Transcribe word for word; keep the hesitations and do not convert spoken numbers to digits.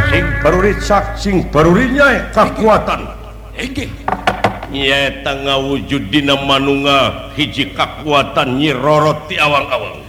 sing baruri sing barurinya kekuatan Iya tengah wujud dina manungga hiji kekuatan Nyi Roro ti awang-awang